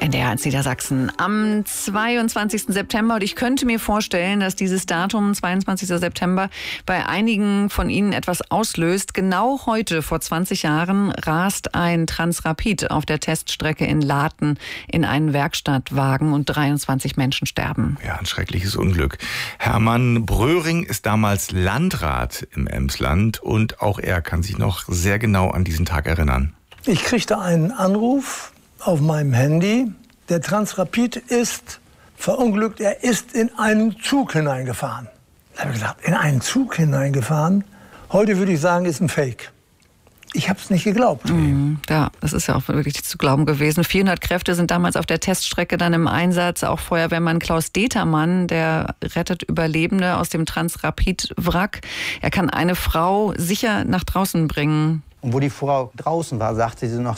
NDR1 Niedersachsen am 22. September. Und ich könnte mir vorstellen, dass dieses Datum, 22. September, bei einigen von Ihnen etwas auslöst. Genau heute, vor 20 Jahren, rast ein Transrapid auf der Teststrecke in Laten in einen Werkstattwagen und 23 Menschen sterben. Ja, ein schreckliches Unglück. Hermann Bröhring ist damals Landrat im Emsland und auch er kann sich noch sehr genau an diesen Tag erinnern. Ich kriegte einen Anruf auf meinem Handy. Der Transrapid ist verunglückt, er ist in einen Zug hineingefahren. Da habe ich gedacht, in einen Zug hineingefahren? Heute würde ich sagen, ist ein Fake. Ich habe es nicht geglaubt. Ja, das ist ja auch wirklich nicht zu glauben gewesen. 400 Kräfte sind damals auf der Teststrecke dann im Einsatz. Auch Feuerwehrmann Klaus Determann, der rettet Überlebende aus dem Transrapid-Wrack. Er kann eine Frau sicher nach draußen bringen. Und wo die Frau draußen war, sagte sie noch